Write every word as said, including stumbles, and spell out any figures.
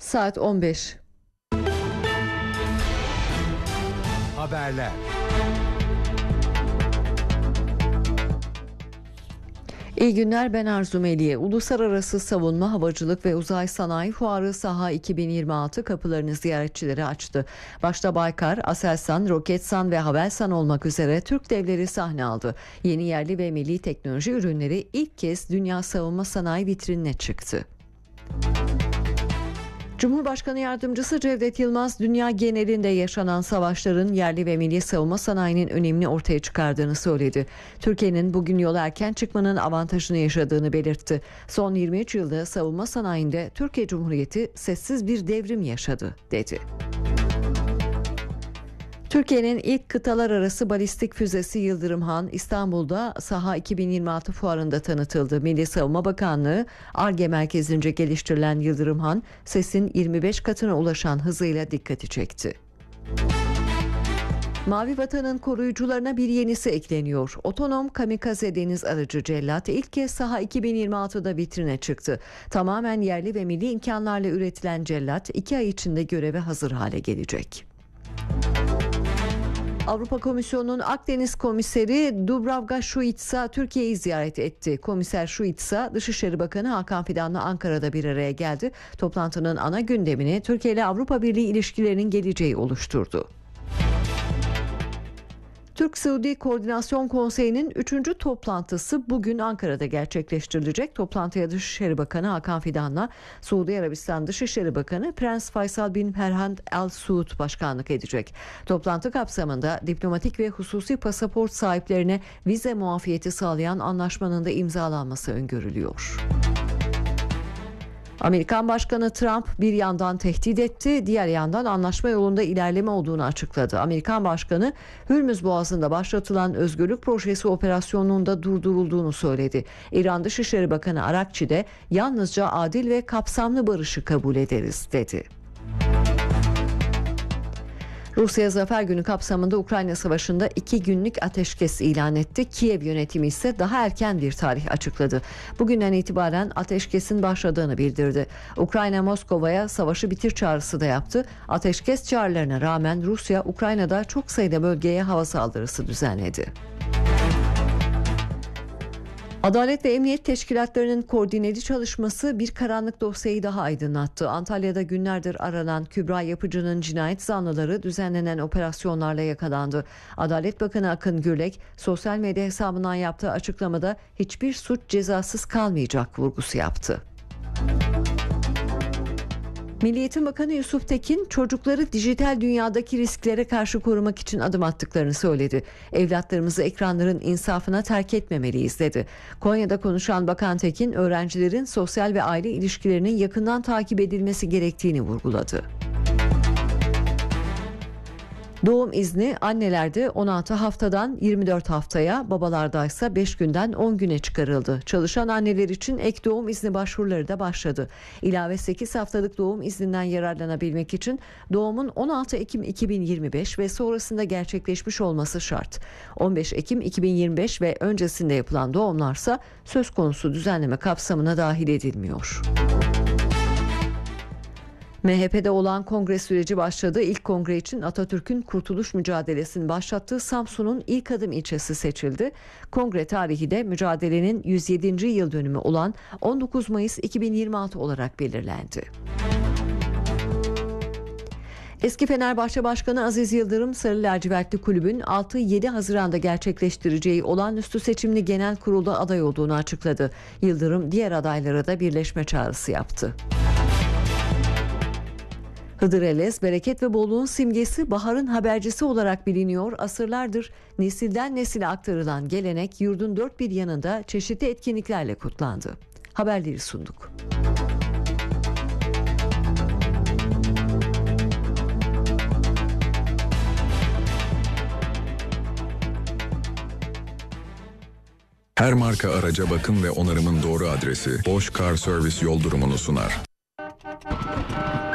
Saat on beş. Haberler. İyi günler, ben Arzu Meliye. Uluslararası Savunma, Havacılık ve Uzay Sanayi Fuarı Saha iki bin yirmi altı kapılarını ziyaretçilere açtı. Başta Baykar, Aselsan, Roketsan ve Havelsan olmak üzere Türk devleri sahne aldı. Yeni yerli ve milli teknoloji ürünleri ilk kez dünya savunma sanayi vitrinine çıktı. Cumhurbaşkanı Yardımcısı Cevdet Yılmaz, dünya genelinde yaşanan savaşların yerli ve milli savunma sanayinin önemini ortaya çıkardığını söyledi. Türkiye'nin bugün yola erken çıkmanın avantajını yaşadığını belirtti. Son yirmi üç yılda savunma sanayinde Türkiye Cumhuriyeti sessiz bir devrim yaşadı, dedi. Türkiye'nin ilk kıtalar arası balistik füzesi Yıldırım Han, İstanbul'da Saha iki bin yirmi altı fuarında tanıtıldı. Milli Savunma Bakanlığı, Ar-Ge merkezince geliştirilen Yıldırım Han, sesin yirmi beş katına ulaşan hızıyla dikkati çekti. Mavi Vatan'ın koruyucularına bir yenisi ekleniyor. Otonom kamikaze deniz aracı Cellat ilk kez Saha iki bin yirmi altıda vitrine çıktı. Tamamen yerli ve milli imkanlarla üretilen Cellat, iki ay içinde göreve hazır hale gelecek. Avrupa Komisyonu'nun Akdeniz Komiseri Dubravka Šuica Türkiye'yi ziyaret etti. Komiser Šuica, Dışişleri Bakanı Hakan Fidan'la Ankara'da bir araya geldi. Toplantının ana gündemini Türkiye ile Avrupa Birliği ilişkilerinin geleceği oluşturdu. Türk-Suudi Koordinasyon Konseyi'nin üçüncü toplantısı bugün Ankara'da gerçekleştirilecek. Toplantıya Dışişleri Bakanı Hakan Fidan'la Suudi Arabistan Dışişleri Bakanı Prens Faysal bin Ferhand Al Suud başkanlık edecek. Toplantı kapsamında diplomatik ve hususi pasaport sahiplerine vize muafiyeti sağlayan anlaşmanın da imzalanması öngörülüyor. Amerikan Başkanı Trump bir yandan tehdit etti, diğer yandan anlaşma yolunda ilerleme olduğunu açıkladı. Amerikan Başkanı, Hürmüz Boğazı'nda başlatılan Özgürlük Projesi operasyonunun da durdurulduğunu söyledi. İran Dışişleri Bakanı Arakçi de yalnızca adil ve kapsamlı barışı kabul ederiz, dedi. Rusya Zafer Günü kapsamında Ukrayna Savaşı'nda iki günlük ateşkes ilan etti. Kiev yönetimi ise daha erken bir tarih açıkladı. Bugünden itibaren ateşkesin başladığını bildirdi. Ukrayna Moskova'ya savaşı bitir çağrısı da yaptı. Ateşkes çağrılarına rağmen Rusya, Ukrayna'da çok sayıda bölgeye hava saldırısı düzenledi. Adalet ve Emniyet Teşkilatlarının koordineli çalışması bir karanlık dosyayı daha aydınlattı. Antalya'da günlerdir aranan Kübra Yapıcı'nın cinayet zanlıları düzenlenen operasyonlarla yakalandı. Adalet Bakanı Akın Gürlek, sosyal medya hesabından yaptığı açıklamada hiçbir suç cezasız kalmayacak vurgusu yaptı. Milli Eğitim Bakanı Yusuf Tekin, çocukları dijital dünyadaki risklere karşı korumak için adım attıklarını söyledi. Evlatlarımızı ekranların insafına terk etmemeliyiz, dedi. Konya'da konuşan Bakan Tekin, öğrencilerin sosyal ve aile ilişkilerinin yakından takip edilmesi gerektiğini vurguladı. Doğum izni annelerde on altı haftadan yirmi dört haftaya, babalardaysa beş günden on güne çıkarıldı. Çalışan anneler için ek doğum izni başvuruları da başladı. İlave sekiz haftalık doğum izninden yararlanabilmek için doğumun on altı Ekim iki bin yirmi beş ve sonrasında gerçekleşmiş olması şart. on beş Ekim iki bin yirmi beş ve öncesinde yapılan doğumlarsa söz konusu düzenleme kapsamına dahil edilmiyor. M H P'de olan kongre süreci başladı. İlk kongre için Atatürk'ün kurtuluş mücadelesini başlattığı Samsun'un ilk adım ilçesi seçildi. Kongre tarihi de mücadelenin yüz yedinci yıl dönümü olan on dokuz Mayıs iki bin yirmi altı olarak belirlendi. Eski Fenerbahçe Başkanı Aziz Yıldırım, Sarı Lacivertli Kulübün altı yedi Haziran'da gerçekleştireceği olağanüstü seçimli genel kurulda aday olduğunu açıkladı. Yıldırım diğer adaylara da birleşme çağrısı yaptı. Hıdrellez, bereket ve bolluğun simgesi, baharın habercisi olarak biliniyor. Asırlardır nesilden nesile aktarılan gelenek yurdun dört bir yanında çeşitli etkinliklerle kutlandı. Haberleri sunduk. Her marka araca bakım ve onarımın doğru adresi Bosch Car Service yol durumunu sunar.